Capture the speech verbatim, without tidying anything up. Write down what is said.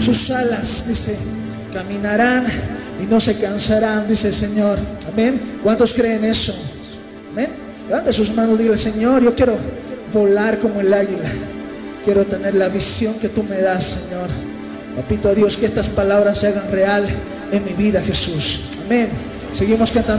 sus alas, dice, caminarán y no se cansarán, dice el Señor. Amén. ¿Cuántos creen eso? Amén. Levante sus manos, dile: Señor, yo quiero volar como el águila. Quiero tener la visión que tú me das, Señor. Papito Dios, que estas palabras se hagan real en mi vida, Jesús. Amén. Seguimos cantando.